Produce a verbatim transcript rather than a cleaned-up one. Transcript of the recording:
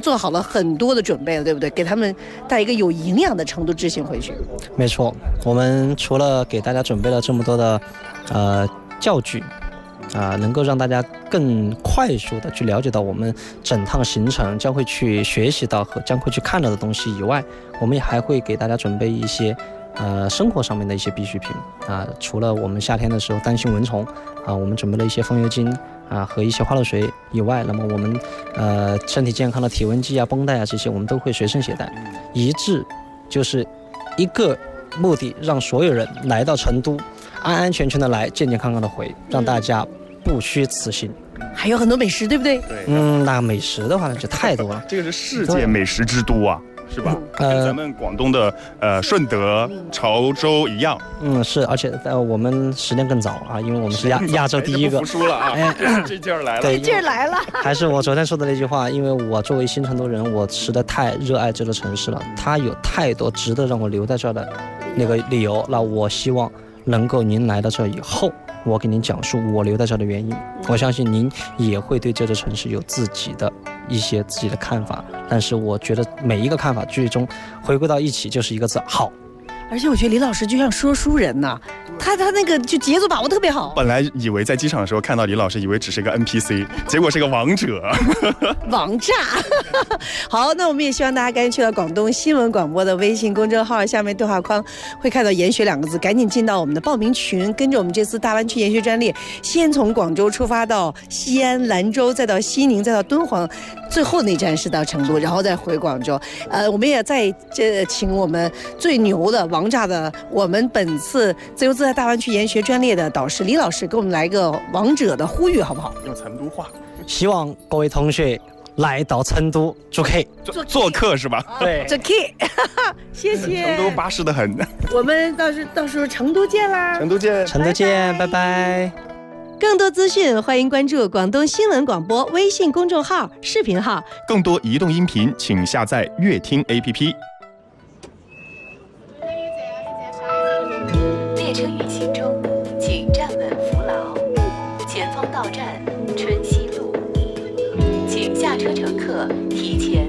做好了很多的准备了，对不对？给他们带一个有营养的成都之行回去。 没错，我们除了给大家准备了这么多的呃教具啊、呃，能够让大家更快速的去了解到我们整趟行程将会去学习到和将会去看到的东西以外，我们也还会给大家准备一些呃生活上面的一些必需品啊、呃。除了我们夏天的时候担心蚊虫啊、呃，我们准备了一些风油精啊和一些花露水以外，那么我们呃身体健康的体温计啊、绷带啊这些我们都会随身携带，一致就是一个目的，让所有人来到成都安安全全的来，健健康康的回，让大家不虚此行。 还有很多美食，对不对？ 对， 嗯，那美食的话呢就太多了。 这个是世界美食之都啊，是吧？ 呃跟咱们广东的呃顺德、潮州一样。 嗯，是，而且呃我们时间更早啊，因为我们是亚亚洲第一个。 不服输了啊！哎、这劲儿来了， 这劲儿来了。 还是我昨天说的那句话，因为我作为新成都人，我实在太热爱这个城市了，它有太多值得让我留在这儿的那个理由。那我希望能够您来到这以后，我给您讲述我留在这的原因，我相信您也会对这座城市有自己的一些自己的看法，但是我觉得每一个看法最终回归到一起就是一个字：好。 而且我觉得李老师就像说书人呐、啊，他他那个就节奏把握特别好。 本来以为在机场的时候看到李老师，以为只是个 N P C， 结果是个王者， 王炸。好，那我们也希望大家赶紧去到广东新闻广播的微信公众号，下面对话框会看到研学两个字，赶紧进到我们的报名群，跟着我们这次大湾区研学专列，先从广州出发到西安、兰州，再到西宁，再到敦煌，最后那站是到成都，然后再回广州。呃，我们也在这请我们最牛的王炸的我们本次自由自在大湾区研学专列的导师李老师，给我们来一个王者的呼吁，好不好？ 用成都话。 希望各位同学来到成都做客， 做做客是吧？ 对， 做客，谢谢。 成都巴适得很。 我们到时到时候成都见啦！ 成都见， 成都见，拜拜。拜拜。 更多资讯，欢迎关注广东新闻广播微信公众号、视频号。 更多移动音频，请下载乐听 A P P。 列车运行中，请站稳扶牢。前方到站春熙路，请下车乘客提前